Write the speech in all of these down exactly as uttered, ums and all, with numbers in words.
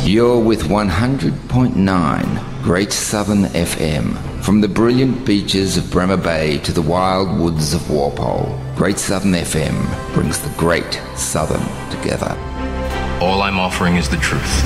You're with one hundred point nine Great Southern F M. From the brilliant beaches of Bremer Bay to the wild woods of Walpole, Great Southern F M brings the Great Southern together. All I'm offering is the truth.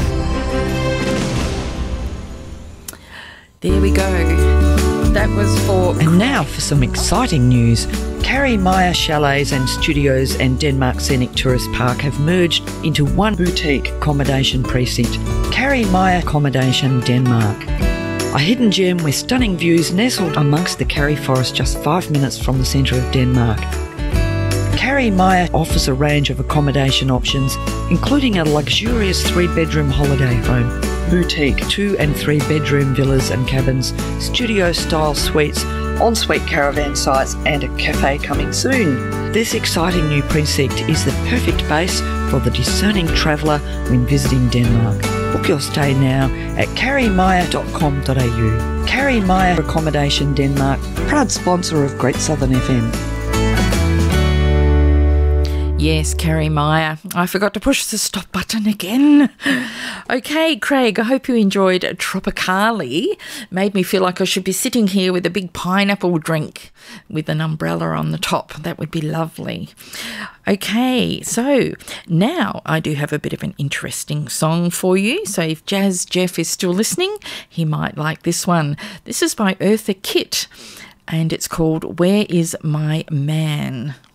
There we go. That was for... And now for some exciting news. Carrie Meyer Chalets and Studios and Denmark Scenic Tourist Park have merged into one boutique accommodation precinct, Carrie Meyer Accommodation Denmark. A hidden gem with stunning views nestled amongst the Carrie Forest just five minutes from the centre of Denmark. Carrie Meyer offers a range of accommodation options, including a luxurious three-bedroom holiday home, boutique two and three bedroom villas and cabins, studio-style suites, ensuite caravan sites and a cafe coming soon. This exciting new precinct is the perfect base for the discerning traveller when visiting Denmark. Book your stay now at carrie meyer dot com dot a u. Carrie Meyer Accommodation Denmark, proud sponsor of Great Southern F M. Yes, Carrie Meyer. I forgot to push the stop button again. Okay, Craig, I hope you enjoyed Tropicali. Made me feel like I should be sitting here with a big pineapple drink with an umbrella on the top. That would be lovely. Okay, so now I do have a bit of an interesting song for you. So if Jazz Jeff is still listening, he might like this one. This is by Eartha Kitt, and it's called Where Is My Man?